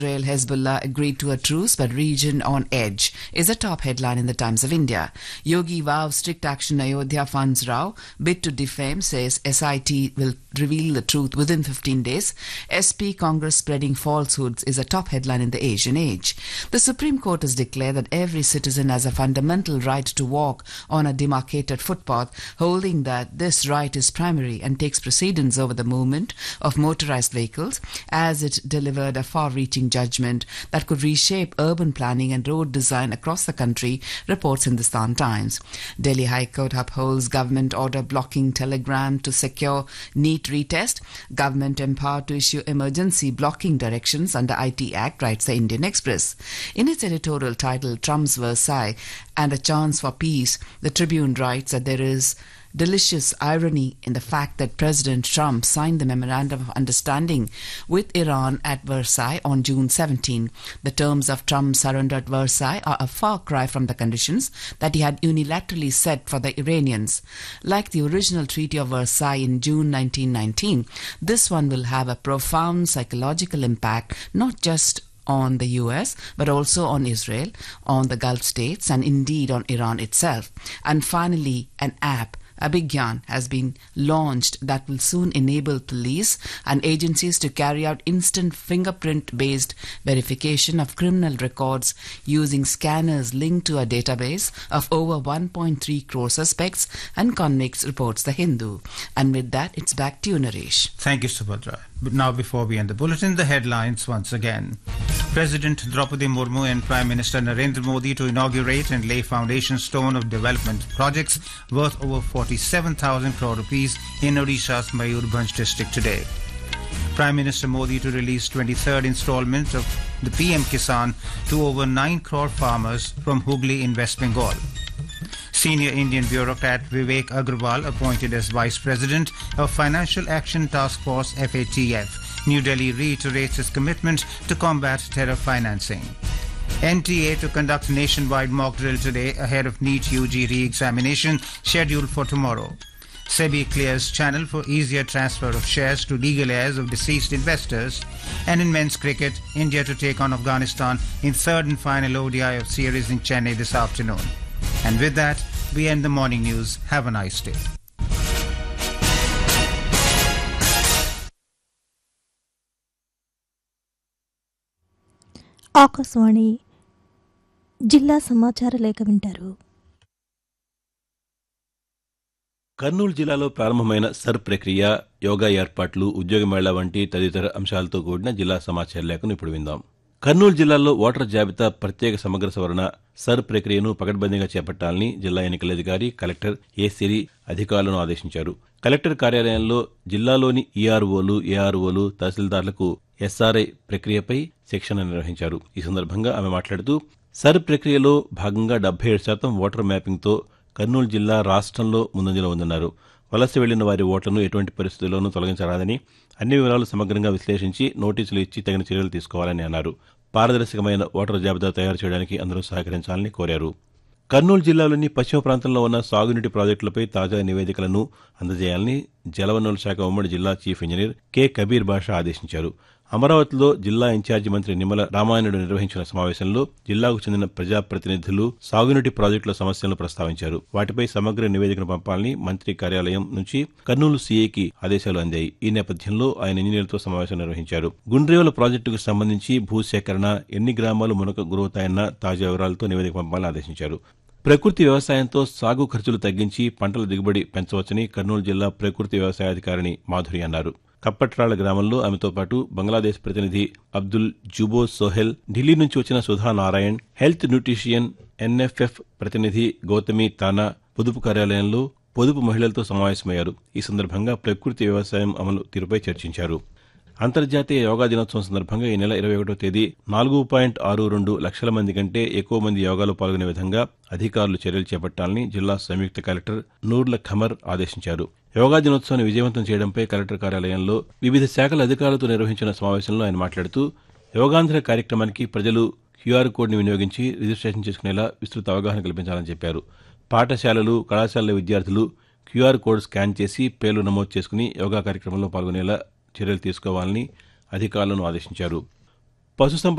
Israel Hezbollah agreed to a truce, but region on edge is a top headline in the Times of India. Yogi vows strict action. Ayodhya funds Rao. Bid to defame, says SIT will reveal the truth within 15 days. SP Congress spreading falsehoods is a top headline in the Asian age. The Supreme Court has declared that every citizen has a fundamental right to walk on a demarcated footpath, holding that this right is primary and takes precedence over the movement of motorized vehicles, as it delivered a far-reaching judgment that could reshape urban planning and road design across the country, reports Hindustan Times. Delhi High Court upholds government order blocking Telegram to secure NEET retest. Government empowered to issue emergency blocking directions under IT Act, writes the Indian Express. In its editorial titled Trump's Versailles and a Chance for Peace, the Tribune writes that there is delicious irony in the fact that President Trump signed the Memorandum of Understanding with Iran at Versailles on June 17. The terms of Trump's surrender at Versailles are a far cry from the conditions that he had unilaterally set for the Iranians. Like the original Treaty of Versailles in June 1919, this one will have a profound psychological impact, not just on the US, but also on Israel, on the Gulf states, and indeed on Iran itself. And finally, an app, Abhigyan, has been launched that will soon enable police and agencies to carry out instant fingerprint-based verification of criminal records using scanners linked to a database of over 1.3 crore suspects and convicts, reports The Hindu. And with that, it's back to you, Naresh. Thank you, Subhadra. But now, before we end the bulletin, the headlines once again. President Draupadi Murmu and Prime Minister Narendra Modi to inaugurate and lay foundation stone of development projects worth over 47,000 crore rupees in Odisha's Mayurbhanj district today. Prime Minister Modi to release 23rd installment of the PM Kisan to over 9 crore farmers from Hooghly in West Bengal. Senior Indian bureaucrat Vivek Agrawal appointed as Vice President of Financial Action Task Force FATF. New Delhi reiterates its commitment to combat terror financing. NTA to conduct nationwide mock drill today ahead of NEET UG re-examination scheduled for tomorrow. SEBI clears channel for easier transfer of shares to legal heirs of deceased investors. And in men's cricket, India to take on Afghanistan in third and final ODI of series in Chennai this afternoon. And with that, we end the morning news. Have a nice day. Akashvani జిల్లా సమాచార లేఖ వింటారు. కర్నూలు జిల్లాలో ప్రారంభమైన sir ప్రక్రియ, యోగా ఏర్పాట్లు, ఉద్యోగ మేళా వంటి తదితర అంశాలతో కూడిన జిల్లా సమాచార లేఖను ఇప్పుడు విందాం. కర్నూలు జిల్లాలో ఓటర్ జాబితా ప్రత్యేక సమగ్ర సవరణ సర్ ప్రక్రియను పకడ్బందీగా చేపట్టాలని జిల్లా ఎన్నికల అధికారి కలెక్టర్ ఏ సిరి అధికారులను ఆదేశించారు. కలెక్టర్ కార్యాలయంలో జిల్లాలోని ఈఆర్ఓలు, ఏఆర్ఓలు, తహసీల్దార్లకు ఎస్ఆర్ఐ ప్రక్రియపై శిక్షణ నిర్వహించారు. ఈ సందర్భంగా ఆమె మాట్లాడుతూ సర్ ప్రక్రియలో భాగంగా 77% ఓటర్ మ్యాపింగ్తో కర్నూలు జిల్లా రాష్ట్రంలో ముందంజలో ఉందన్నారు. వలస వెళ్లిన వారి ఓట్లను ఎటువంటి పరిస్థితుల్లోనూ తొలగించరాదని, అన్ని వివరాలు సమగ్రంగా విశ్లేషించి నోటీసులు ఇచ్చి తగిన చర్యలు తీసుకోవాలని అన్నారు. పారదర్శకమైన ఓటర్ జాబితా తయారు చేయడానికి అందరూ సహకరించాలని కోరారు. కర్నూలు జిల్లాలోని పశ్చిమ ప్రాంతంలో ఉన్న సాగునీటి ప్రాజెక్టులపై తాజా నివేదికలను అందజేయాలని జలవనరుల శాఖ ఉమ్మడి జిల్లా చీఫ్ ఇంజనీర్ కె కబీర్ బాషా ఆదేశించారు. అమరావతిలో జిల్లా ఇన్ఛార్జి మంత్రి నిమ్మల రామాయణుడు నిర్వహించిన సమావేశంలో జిల్లాకు చెందిన ప్రజాప్రతినిధులు సాగునీటి ప్రాజెక్టుల సమస్యలను ప్రస్తావించారు. వాటిపై సమగ్ర నివేదికను పంపాలని మంత్రి కార్యాలయం నుంచి కర్నూలు సీఐకి ఆదేశాలు అందాయి. ఈ నేపథ్యంలో ఆయన ఇంజనీర్లతో సమావేశం నిర్వహించారు. గుండ్రేవుల ప్రాజెక్టుకు సంబంధించి భూసేకరణ, ఎన్ని గ్రామాలు మునక గురవుతాయన్న తాజా వివరాలతో నివేదిక పంపాలని ఆదేశించారు. ప్రకృతి వ్యవసాయంతో సాగు ఖర్చులు తగ్గించి పంటల దిగుబడి పెంచవచ్చని కర్నూలు జిల్లా ప్రకృతి వ్యవసాయాధికారిణి మాధురి అన్నారు. కప్పట్రాళ్ల గ్రామంలో ఆమెతో పాటు బంగ్లాదేశ్ ప్రతినిధి అబ్దుల్ జుబో సోహెల్, ఢిల్లీ నుంచి వచ్చిన సుధా నారాయణ్, హెల్త్ న్యూట్రిషియన్ ఎన్ఎఫ్ఎఫ్ ప్రతినిధి గౌతమి తానా పొదుపు కార్యాలయంలో పొదుపు మహిళలతో సమావేశమయ్యారు. ఈ సందర్భంగా ప్రకృతి వ్యవసాయం అమలు తీరుపై చర్చించారు. అంతర్జాతీయ యోగా దినోత్సవం సందర్భంగా ఈ నెల 21వ తేదీ 4.62 లక్షల మంది కంటే ఎక్కువ మంది యోగాలో పాల్గొనే విధంగా అధికారులు చర్యలు చేపట్టాలని జిల్లా సంయుక్త కలెక్టర్ నూర్ల ఖమర్ ఆదేశించారు. యోగా దినోత్సవాన్ని విజయవంతం చేయడంపై కలెక్టర్ కార్యాలయంలో వివిధ శాఖల అధికారులతో నిర్వహించిన సమావేశంలో ఆయన మాట్లాడుతూ యోగాంధ్ర కార్యక్రమానికి ప్రజలు క్యూఆర్ కోడ్ని వినియోగించి రిజిస్ట్రేషన్ చేసుకునేలా విస్తృత అవగాహన కల్పించాలని చెప్పారు. పాఠశాలలు, కళాశాలల విద్యార్థులు క్యూఆర్ కోడ్ స్కాన్ చేసి పేర్లు నమోదు చేసుకుని యోగా కార్యక్రమంలో పాల్గొనేలా చర్యలు తీసుకోవాలని అధికారులను ఆదేశించారు. పశుసంపద